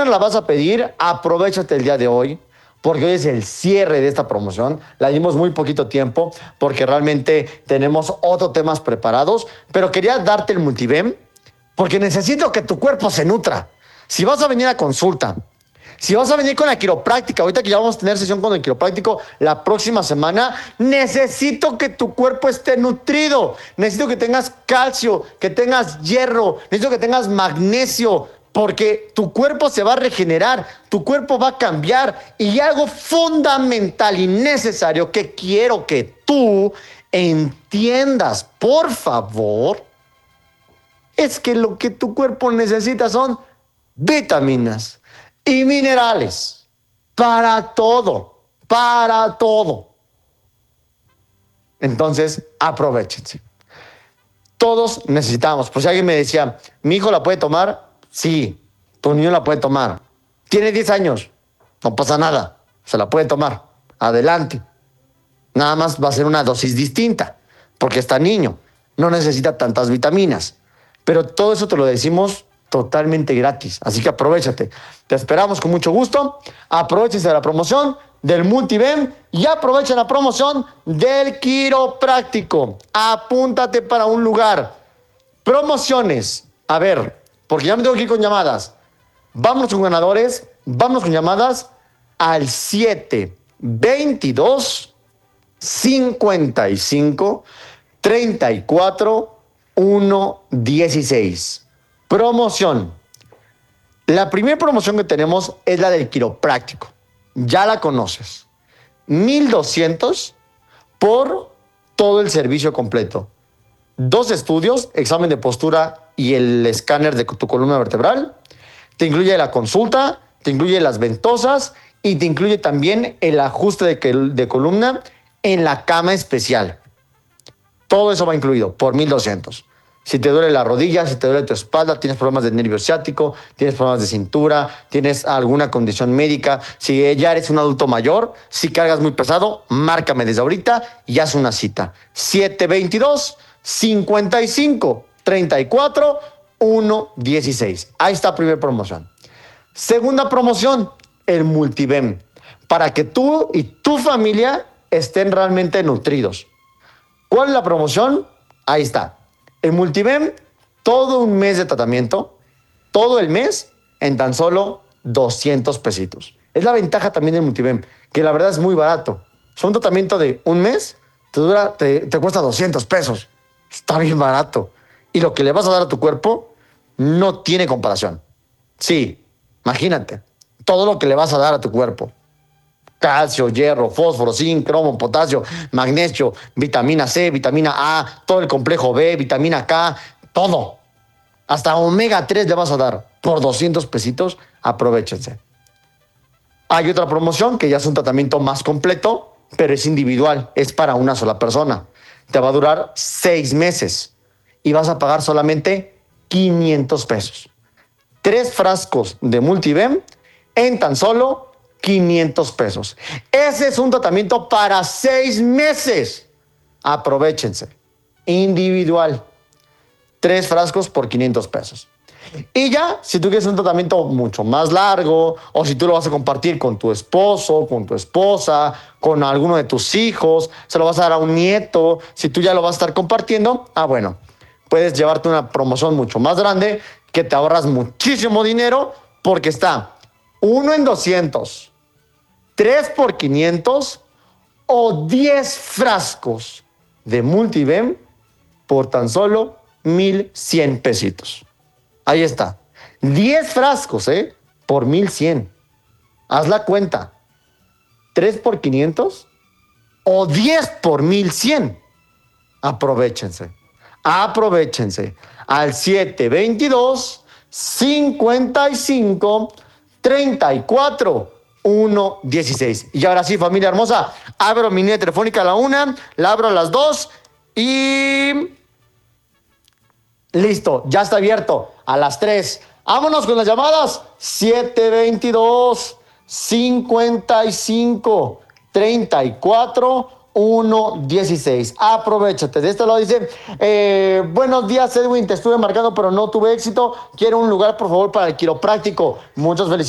apenas la vas a pedir, aprovéchate el día de hoy, porque hoy es el cierre de esta promoción. La dimos muy poquito tiempo porque realmente tenemos otros temas preparados, pero quería darte el Multivem porque necesito que tu cuerpo se nutra. Si vas a venir a consulta, si vas a venir con la quiropráctica, ahorita que ya vamos a tener sesión con el quiropráctico la próxima semana, necesito que tu cuerpo esté nutrido. Necesito que tengas calcio, que tengas hierro, necesito que tengas magnesio, porque tu cuerpo se va a regenerar, tu cuerpo va a cambiar. Y algo fundamental y necesario que quiero que tú entiendas, por favor, es que lo que tu cuerpo necesita son vitaminas y minerales para todo, para todo. Entonces, aprovechense. Todos necesitamos. Por si alguien me decía, ¿mi hijo la puede tomar? Sí, tu niño la puede tomar. Tiene 10 años, no pasa nada, se la puede tomar. Adelante. Nada más va a ser una dosis distinta, porque está niño, no necesita tantas vitaminas. Pero todo eso te lo decimos totalmente gratis, así que aprovéchate. Te esperamos con mucho gusto. Aprovechense de la promoción del Multivem y aprovechen la promoción del quiropráctico. Apúntate para un lugar. Promociones. A ver, porque ya me tengo que ir con llamadas. Vámonos con ganadores, vámonos con llamadas al 722 55 34 116. Promoción. La primera promoción que tenemos es la del quiropráctico. Ya la conoces. 1,200 por todo el servicio completo. 2 estudios, examen de postura y el escáner de tu columna vertebral. Te incluye la consulta, te incluye las ventosas y te incluye también el ajuste de columna en la cama especial. Todo eso va incluido por 1,200. Si te duele la rodilla, si te duele tu espalda, tienes problemas de nervio ciático, tienes problemas de cintura, tienes alguna condición médica, si ya eres un adulto mayor, si cargas muy pesado, márcame desde ahorita y haz una cita. 722 55 34 116. Ahí está, primera promoción. Segunda promoción, el Multivem, para que tú y tu familia estén realmente nutridos. ¿Cuál es la promoción? Ahí está. El Multivem, todo un mes de tratamiento, todo el mes, en tan solo 200 pesitos. Es la ventaja también del Multivem, que la verdad es muy barato. Es un tratamiento de un mes, te cuesta 200 pesos. Está bien barato. Y lo que le vas a dar a tu cuerpo no tiene comparación. Sí, imagínate, todo lo que le vas a dar a tu cuerpo. Calcio, hierro, fósforo, zinc, cromo, potasio, magnesio, vitamina C, vitamina A, todo el complejo B, vitamina K, todo. Hasta omega 3 le vas a dar por 200 pesitos. Aprovéchense. Hay otra promoción que ya es un tratamiento más completo, pero es individual, es para una sola persona. Te va a durar 6 meses y vas a pagar solamente 500 pesos. 3 frascos de Multivem en tan solo 500 pesos. Ese es un tratamiento para 6 meses. Aprovechense. Individual. 3 frascos por 500 pesos. Y ya, si tú quieres un tratamiento mucho más largo, o si tú lo vas a compartir con tu esposo, con tu esposa, con alguno de tus hijos, se lo vas a dar a un nieto, si tú ya lo vas a estar compartiendo, bueno, puedes llevarte una promoción mucho más grande, que te ahorras muchísimo dinero, porque está 1 en 200, 3 por 500 o 10 frascos de Multivem por tan solo 1,100 pesitos. Ahí está. 10 frascos, por 1,100. Haz la cuenta. 3 por 500 o 10 por 1,100. Aprovechense. Aprovechense. Al 722 55 34 116. Y ahora sí, familia hermosa, abro mi línea telefónica a la 1, la abro a las 2 y listo, ya está abierto a las 3. Vámonos con las llamadas. 722 55 34 116. Aprovechate. De este lado dice, buenos días, Edwin, te estuve marcando pero no tuve éxito. Quiero un lugar, por favor, para el quiropráctico. Muchas felicidades.